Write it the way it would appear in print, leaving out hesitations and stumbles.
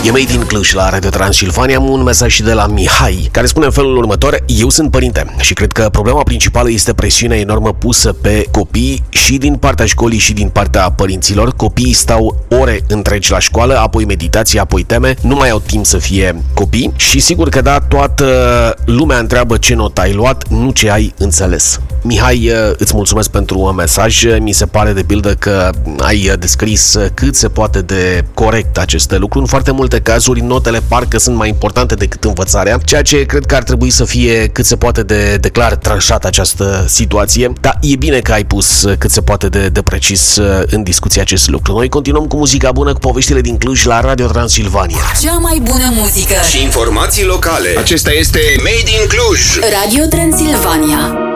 E Made in Cluj la Radio Transilvania. Am un mesaj și de la Mihai, care spune în felul următor: eu sunt părinte și cred că problema principală este presiunea enormă pusă pe copii și din partea școlii și din partea părinților. Copiii stau ore întregi la școală, apoi meditație, apoi teme, nu mai au timp să fie copii și sigur că da, toată lumea întreabă ce notă ai luat, nu ce ai înțeles. Mihai, îți mulțumesc pentru mesaj. Mi se pare de pildă că ai descris cât se poate de corect aceste lucruri. În foarte multe cazuri, notele parcă sunt mai importante decât învățarea, ceea ce cred că ar trebui să fie cât se poate de clar tranșată această situație, dar e bine că ai pus cât se poate de precis în discuție acest lucru. Noi continuăm cu muzica bună, cu poveștile din Cluj la Radio Transilvania. Cea mai bună muzică și informații locale. Acesta este Made in Cluj. Radio Transilvania.